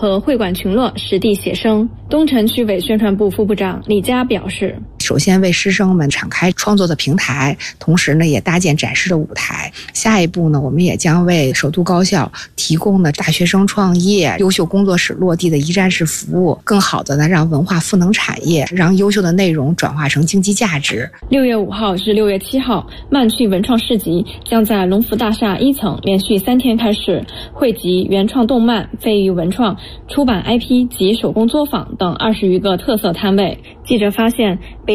和会馆群乐实地写生。东城区委宣传部副部长李佳表示， 首先为师生们敞开创作的平台，同时呢也搭建展示的舞台。下一步呢，我们也将为首都高校提供的大学生创业、优秀工作室落地的一站式服务，更好的呢让文化赋能产业，让优秀的内容转化成经济价值。 6月5号至6月7号，漫趣文创市集将在龙福大厦1层连续3天开始，汇集原创动漫、非遗文创、出版 IP 及手工作坊等20余个特色摊位。记者发现，